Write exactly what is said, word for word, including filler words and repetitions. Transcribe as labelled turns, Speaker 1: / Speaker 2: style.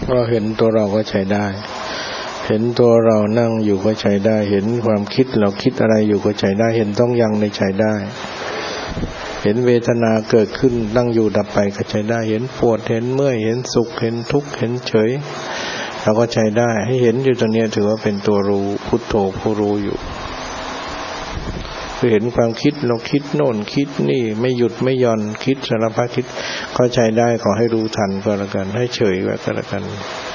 Speaker 1: เราเห็นตัวเราก็ใช้ได้เห็นตัวเรานั่งอยู่ก็ใช้ได้เห็นความคิดเราคิดอะไรอยู่ก็ใช้ได้เห็นต้องยังในใช้ได้เห็นเวทนาเกิดขึ้นตั้งอยู่ดับไปก็ใช้ได้เห็นปวดเห็นเมื่อยเห็นสุขเห็นทุกข์เห็นเฉยเราก็ใช้ได้ให้เห็นอยู่ตรงนี้ถือว่าเป็นตัวรู้พุทโธผู้รู้อยู่คือเห็นความคิดเราคิดโน่นคิดนี่ไม่หยุดไม่หย่อนคิดสารพัดคิดเข้าใจได้ขอให้รู้ทันก็แล้วกันให้เฉยไว้ก็แล้วกัน